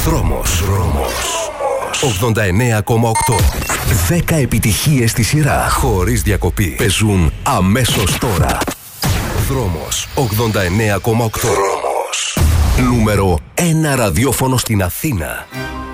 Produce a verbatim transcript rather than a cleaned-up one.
Δρόμος. Δρόμος. ογδόντα εννέα κόμμα οκτώ. δέκα επιτυχίες στη σειρά. Χωρίς διακοπή. Παίζουν αμέσως τώρα. Δρόμος. ογδόντα εννέα κόμμα οκτώ. Δρόμος. Νούμερο ένα ραδιόφωνο στην Αθήνα.